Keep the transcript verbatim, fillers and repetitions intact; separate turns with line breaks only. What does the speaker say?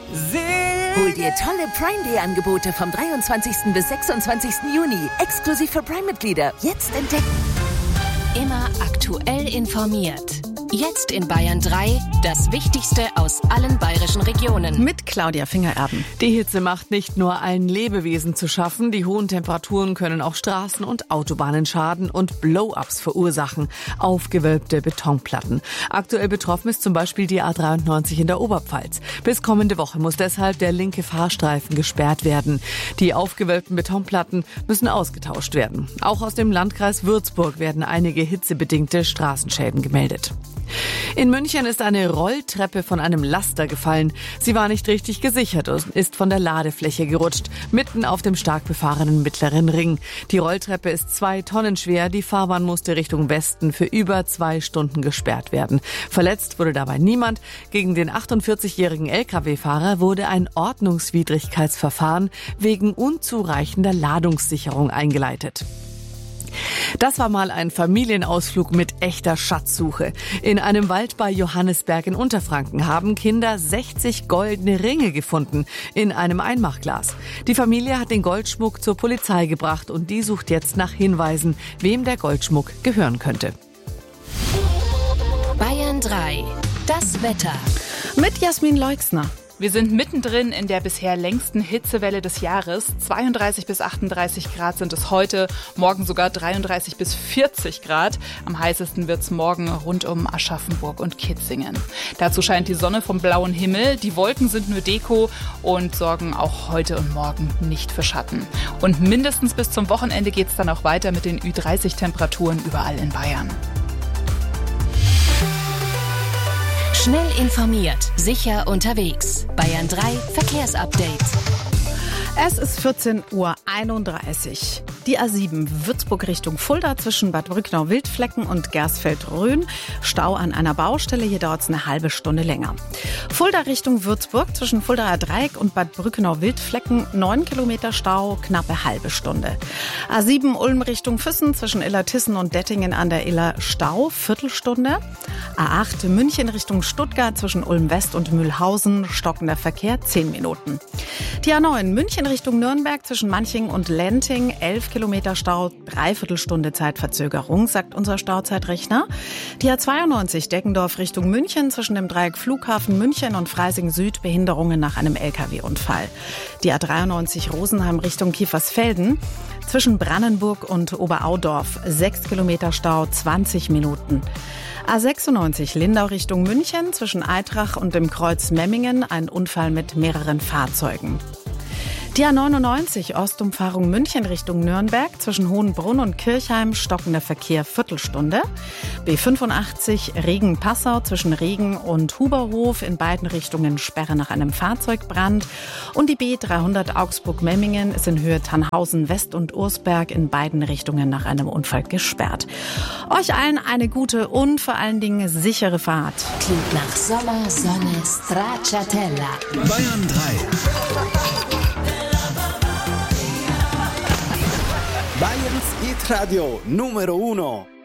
Hol dir tolle Prime-Day-Angebote vom dreiundzwanzigsten bis sechsundzwanzigsten Juni. Exklusiv für Prime-Mitglieder. Jetzt entdecken.
Immer aktuell informiert. Jetzt in Bayern drei, das Wichtigste aus allen bayerischen Regionen.
Mit Claudia Fingererben.
Die Hitze macht nicht nur allen Lebewesen zu schaffen, die hohen Temperaturen können auch Straßen und Autobahnen schaden und Blow-ups verursachen, aufgewölbte Betonplatten. Aktuell betroffen ist zum Beispiel die A dreiundneunzig in der Oberpfalz. Bis kommende Woche muss deshalb der linke Fahrstreifen gesperrt werden. Die aufgewölbten Betonplatten müssen ausgetauscht werden. Auch aus dem Landkreis Würzburg werden einige hitzebedingte Straßenschäden gemeldet. In München ist eine Rolltreppe von einem Laster gefallen. Sie war nicht richtig gesichert und ist von der Ladefläche gerutscht, mitten auf dem stark befahrenen Mittleren Ring. Die Rolltreppe ist zwei Tonnen schwer. Die Fahrbahn musste Richtung Westen für über zwei Stunden gesperrt werden. Verletzt wurde dabei niemand. Gegen den achtundvierzigjährigen L K W-Fahrer wurde ein Ordnungswidrigkeitsverfahren wegen unzureichender Ladungssicherung eingeleitet. Das war mal ein Familienausflug mit echter Schatzsuche. In einem Wald bei Johannisberg in Unterfranken haben Kinder sechzig goldene Ringe gefunden in einem Einmachglas. Die Familie hat den Goldschmuck zur Polizei gebracht und die sucht jetzt nach Hinweisen, wem der Goldschmuck gehören könnte.
Bayern drei, das Wetter.
Mit Jasmin Leixner.
Wir sind mittendrin in der bisher längsten Hitzewelle des Jahres. zweiunddreißig bis achtunddreißig Grad sind es heute, morgen sogar dreiunddreißig bis vierzig Grad. Am heißesten wird's morgen rund um Aschaffenburg und Kitzingen. Dazu scheint die Sonne vom blauen Himmel. Die Wolken sind nur Deko und sorgen auch heute und morgen nicht für Schatten. Und mindestens bis zum Wochenende geht's dann auch weiter mit den Ü dreißig Temperaturen überall in Bayern.
Schnell informiert, sicher unterwegs. Bayern drei Verkehrsupdate.
Es ist vierzehn Uhr einunddreißig. Die A sieben Würzburg Richtung Fulda zwischen Bad Brücknau-Wildflecken und Gersfeld-Rhön. Stau an einer Baustelle, hier dauert es eine halbe Stunde länger. Fulda Richtung Würzburg zwischen Fuldaer Dreieck und Bad Brücknau-Wildflecken neun Kilometer Stau, knappe halbe Stunde. A sieben Ulm Richtung Füssen zwischen Illertissen und Dettingen an der Iller Stau, Viertelstunde. A acht München Richtung Stuttgart zwischen Ulm West und Mühlhausen, stockender Verkehr, zehn Minuten. Die A neun München Richtung Nürnberg zwischen Manching und Lenting, elf Kilometer Stau, Dreiviertelstunde Zeitverzögerung, sagt unser Stauzeitrechner. Die A zweiundneunzig Deggendorf Richtung München zwischen dem Dreieck Flughafen München und Freising Süd, Behinderungen nach einem L K W-Unfall. Die A dreiundneunzig Rosenheim Richtung Kiefersfelden zwischen Brannenburg und Oberaudorf, sechs Kilometer Stau, zwanzig Minuten. A sechsundneunzig Lindau Richtung München zwischen Eitrach und dem Kreuz Memmingen, ein Unfall mit mehreren Fahrzeugen. Die A neunundneunzig Ostumfahrung München Richtung Nürnberg zwischen Hohenbrunn und Kirchheim, stockender Verkehr, Viertelstunde. B fünfundachtzig Regen-Passau zwischen Regen und Huberhof, in beiden Richtungen Sperre nach einem Fahrzeugbrand. Und die B dreihundert Augsburg-Memmingen ist in Höhe Tannhausen West und Ursberg in beiden Richtungen nach einem Unfall gesperrt. Euch allen eine gute und vor allen Dingen sichere Fahrt.
Klingt nach Sommer, Sonne, Stracciatella.
Bayern drei. Bayerns Hit Radio Numero Uno.